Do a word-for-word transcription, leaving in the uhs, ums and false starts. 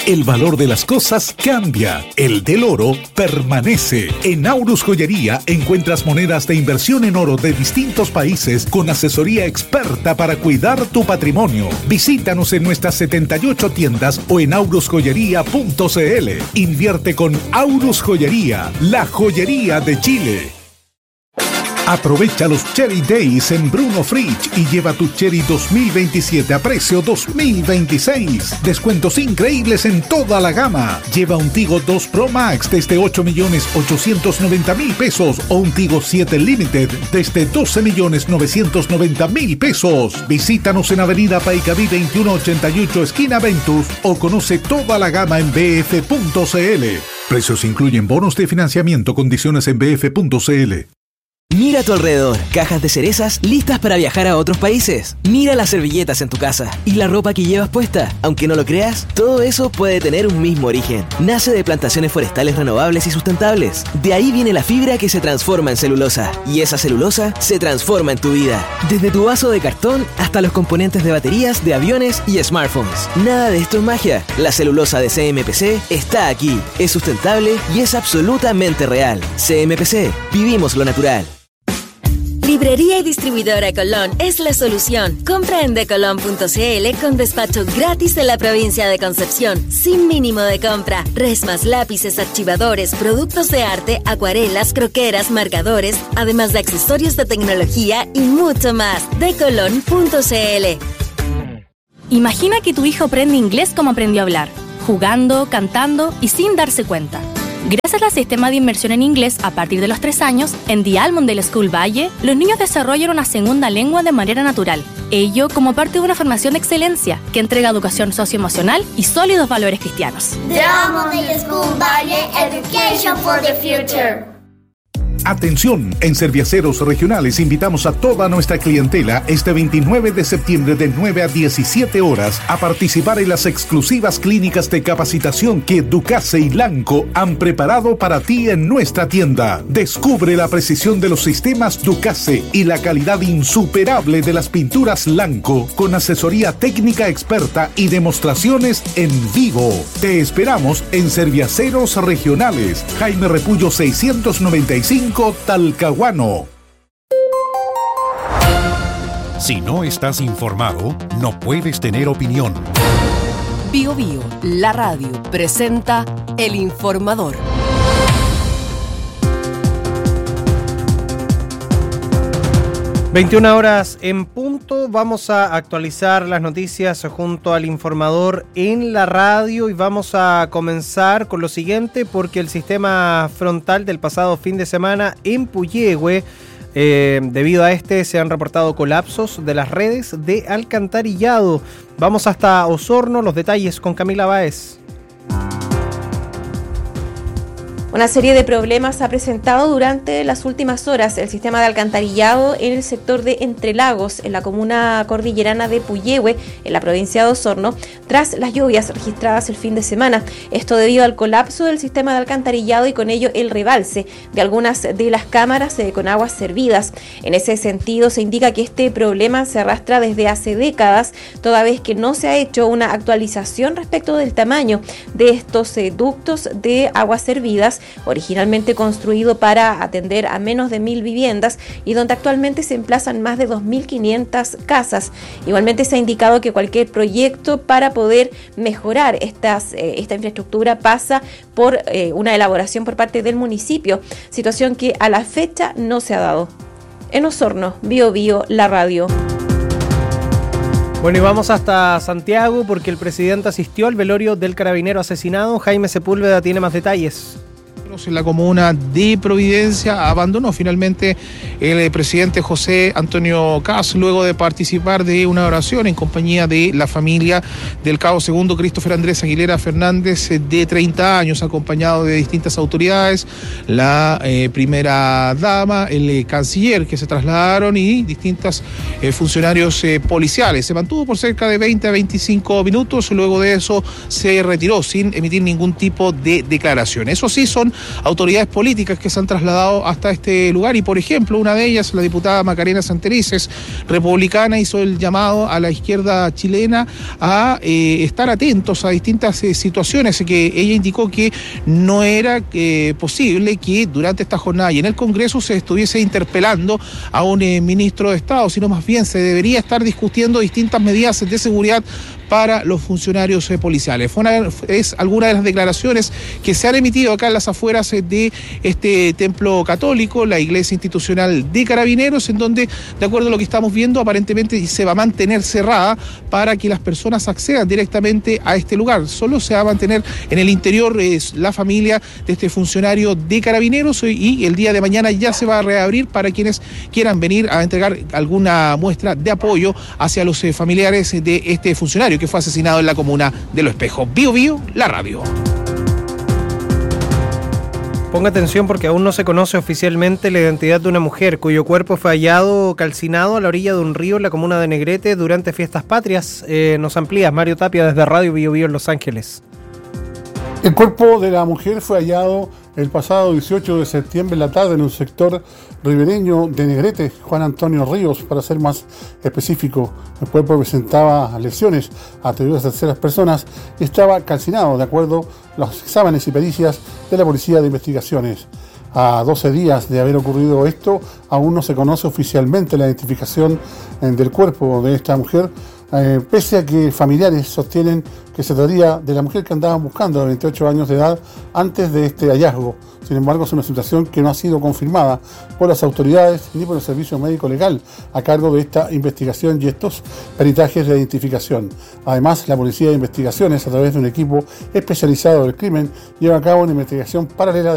El valor de las cosas cambia, el del oro permanece. En Aurus Joyería encuentras monedas de inversión en oro de distintos países con asesoría experta para cuidar tu patrimonio. Visítanos en nuestras setenta y ocho tiendas o en aurus joyería punto c l. Invierte con Aurus Joyería, la joyería de Chile. Aprovecha los Cherry Days en Bruno Fridge y lleva tu Cherry dos mil veintisiete a precio dos mil veintiséis. Descuentos increíbles en toda la gama. Lleva un Tigo dos Pro Max desde ocho millones ochocientos noventa mil pesos o un Tigo siete Limited desde doce millones novecientos noventa mil pesos. Visítanos en Avenida Paicaví veintiuno ochenta y ocho, esquina Ventus, o conoce toda la gama en b f punto c l. Precios incluyen bonos de financiamiento, condiciones en b f punto c l. Mira a tu alrededor, cajas de cerezas listas para viajar a otros países. Mira las servilletas en tu casa y la ropa que llevas puesta. Aunque no lo creas, todo eso puede tener un mismo origen. Nace de plantaciones forestales renovables y sustentables. De ahí viene la fibra que se transforma en celulosa. Y esa celulosa se transforma en tu vida. Desde tu vaso de cartón hasta los componentes de baterías, de aviones y smartphones. Nada de esto es magia. La celulosa de C M P C está aquí. Es sustentable y es absolutamente real. C M P C. Vivimos lo natural. Librería y distribuidora Colón es la solución. Compra en decolón punto c l con despacho gratis en la provincia de Concepción, sin mínimo de compra. Resmas, lápices, archivadores, productos de arte, acuarelas, croqueras, marcadores, además de accesorios de tecnología y mucho más. decolón punto c l. Imagina que tu hijo aprende inglés como aprendió a hablar, jugando, cantando y sin darse cuenta. Gracias al sistema de inmersión en inglés a partir de los tres años, en The Almondale School Valle, los niños desarrollan una segunda lengua de manera natural. Ello como parte de una formación de excelencia que entrega educación socioemocional y sólidos valores cristianos. The Almondale School Valle, Education for the Future. Atención, en Serviaceros Regionales invitamos a toda nuestra clientela este veintinueve de septiembre de nueve a diecisiete horas a participar en las exclusivas clínicas de capacitación que Ducase y Lanco han preparado para ti en nuestra tienda. Descubre la precisión de los sistemas Ducase y la calidad insuperable de las pinturas Lanco con asesoría técnica experta y demostraciones en vivo. Te esperamos en Serviaceros Regionales, Jaime Repullo seiscientos noventa y cinco, Talcahuano. Si no estás informado, no puedes tener opinión. Bio Bio, la radio, presenta El Informador. veintiuna horas en punto, vamos a actualizar las noticias junto al Informador en la radio y vamos a comenzar con lo siguiente porque el sistema frontal del pasado fin de semana en Puyehue, eh, debido a este se han reportado colapsos de las redes de alcantarillado. Vamos hasta Osorno, los detalles con Camila Báez. Una serie de problemas ha presentado durante las últimas horas el sistema de alcantarillado en el sector de Entre Lagos, en la comuna cordillerana de Puyehue, en la provincia de Osorno, tras las lluvias registradas el fin de semana. Esto debido al colapso del sistema de alcantarillado y con ello el rebalse de algunas de las cámaras eh, con aguas servidas. En ese sentido, se indica que este problema se arrastra desde hace décadas, toda vez que no se ha hecho una actualización respecto del tamaño de estos eh, ductos de aguas servidas, originalmente construido para atender a menos de mil viviendas y donde actualmente se emplazan más de dos mil quinientas casas. Igualmente se ha indicado que cualquier proyecto para poder mejorar estas, eh, esta infraestructura pasa por eh, una elaboración por parte del municipio, situación que a la fecha no se ha dado. En Osorno, Bio Bio, la radio. Bueno, y vamos hasta Santiago porque el presidente asistió al velorio del carabinero asesinado. Jaime Sepúlveda tiene más detalles. En la comuna de Providencia abandonó finalmente el presidente José Antonio Kast luego de participar de una oración en compañía de la familia del cabo segundo Christopher Andrés Aguilera Fernández, de treinta años, acompañado de distintas autoridades, la eh, primera dama, el eh, canciller, que se trasladaron, y distintos eh, funcionarios eh, policiales. Se mantuvo por cerca de veinte a veinticinco minutos, luego de eso se retiró sin emitir ningún tipo de declaración. Eso sí, son autoridades políticas que se han trasladado hasta este lugar y, por ejemplo, una de ellas, la diputada Macarena Santelices, republicana, hizo el llamado a la izquierda chilena a eh, estar atentos a distintas eh, situaciones, que ella indicó que no era eh, posible que durante esta jornada y en el Congreso se estuviese interpelando a un eh, ministro de Estado, sino más bien se debería estar discutiendo distintas medidas de seguridad para los funcionarios eh, policiales. Fue una, es alguna de las declaraciones que se han emitido acá en las afueras eh, de este templo católico, la iglesia institucional de Carabineros, en donde, de acuerdo a lo que estamos viendo, aparentemente se va a mantener cerrada para que las personas accedan directamente a este lugar. Solo se va a mantener en el interior eh, la familia de este funcionario de Carabineros y, y el día de mañana ya se va a reabrir para quienes quieran venir a entregar alguna muestra de apoyo hacia los eh, familiares de este funcionario que fue asesinado en la comuna de Los Espejos. Bío Bío, la radio. Ponga atención porque aún no se conoce oficialmente la identidad de una mujer cuyo cuerpo fue hallado calcinado a la orilla de un río en la comuna de Negrete durante fiestas patrias. Eh, nos amplías, Mario Tapia, desde Radio Bío Bío en Los Ángeles. El cuerpo de la mujer fue hallado el pasado dieciocho de septiembre en la tarde en un sector ribereño de Negrete, Juan Antonio Ríos, para ser más específico. El cuerpo presentaba lesiones atribuidas a terceras personas y estaba calcinado, de acuerdo a los exámenes y pericias de la Policía de Investigaciones. A doce días de haber ocurrido esto, aún no se conoce oficialmente la identificación del cuerpo de esta mujer, eh, pese a que familiares sostienen que se trataría de la mujer que andaban buscando, de veintiocho años de edad, antes de este hallazgo. Sin embargo, es una situación que no ha sido confirmada por las autoridades ni por el Servicio Médico Legal a cargo de esta investigación y estos peritajes de identificación. Además, la Policía de Investigaciones, a través de un equipo especializado del crimen, lleva a cabo una investigación paralela de